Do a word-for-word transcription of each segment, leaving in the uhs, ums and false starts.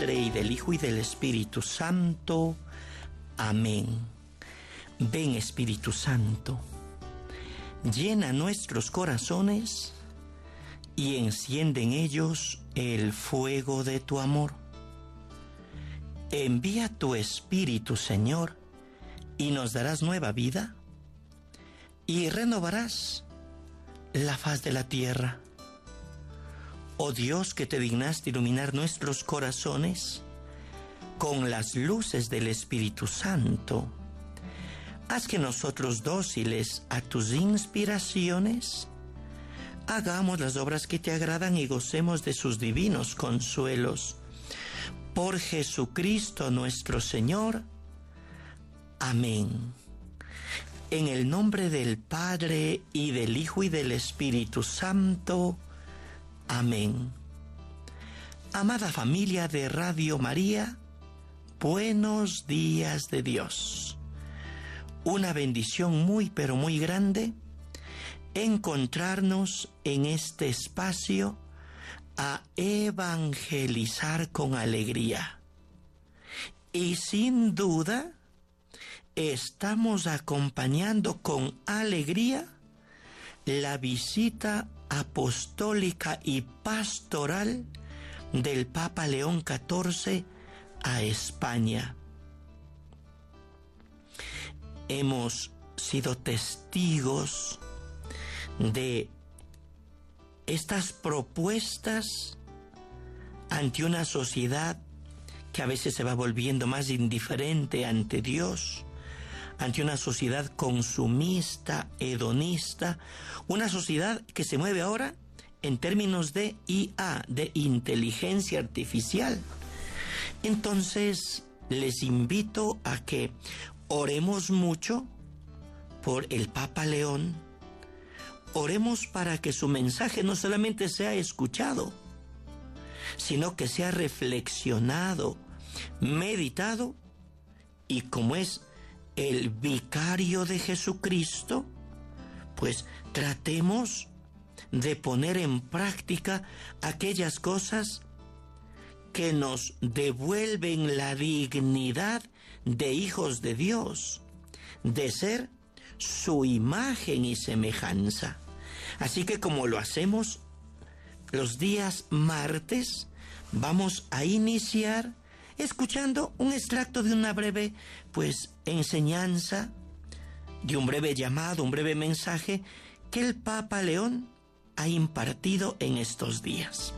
Padre, y del Hijo, y del Espíritu Santo. Amén. Ven, Espíritu Santo, llena nuestros corazones y enciende en ellos el fuego de tu amor. Envía tu Espíritu, Señor, y nos darás nueva vida, y renovarás la faz de la tierra. Oh Dios, que te dignaste iluminar nuestros corazones con las luces del Espíritu Santo, haz que nosotros, dóciles a tus inspiraciones, hagamos las obras que te agradan y gocemos de sus divinos consuelos. Por Jesucristo nuestro Señor. Amén. En el nombre del Padre, y del Hijo, y del Espíritu Santo. Amén. Amada familia de Radio María, buenos días de Dios. Una bendición muy pero muy grande encontrarnos en este espacio a evangelizar con alegría. Y sin duda estamos acompañando con alegría la visita apostólica y pastoral del Papa León catorce a España. Hemos sido testigos de estas propuestas ante una sociedad que a veces se va volviendo más indiferente ante Dios, ante una sociedad consumista, hedonista, una sociedad que se mueve ahora en términos de I A, de inteligencia artificial. Entonces, les invito a que oremos mucho por el Papa León. Oremos para que su mensaje no solamente sea escuchado, sino que sea reflexionado, meditado, y como es el vicario de Jesucristo, pues tratemos de poner en práctica aquellas cosas que nos devuelven la dignidad de hijos de Dios, de ser su imagen y semejanza. Así que, como lo hacemos los días martes, vamos a iniciar escuchando un extracto de una breve, pues, enseñanza, de un breve llamado, un breve mensaje que el Papa León ha impartido en estos días.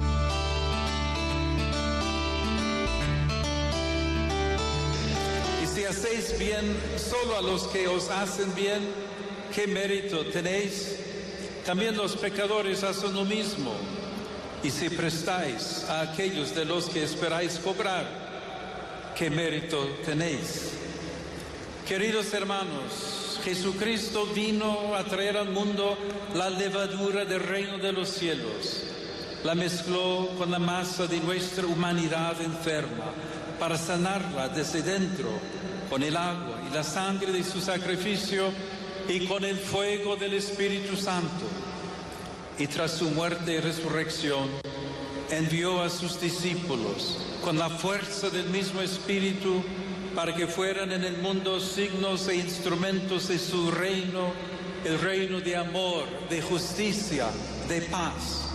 Y si hacéis bien solo a los que os hacen bien, ¿qué mérito tenéis? También los pecadores hacen lo mismo. Y si prestáis a aquellos de los que esperáis cobrar, ¿qué mérito tenéis? Queridos hermanos, Jesucristo vino a traer al mundo la levadura del reino de los cielos. La mezcló con la masa de nuestra humanidad enferma para sanarla desde dentro, con el agua y la sangre de su sacrificio y con el fuego del Espíritu Santo. Y tras su muerte y resurrección, envió a sus discípulos con la fuerza del mismo Espíritu para que fueran en el mundo signos e instrumentos de su reino, el reino de amor, de justicia, de paz.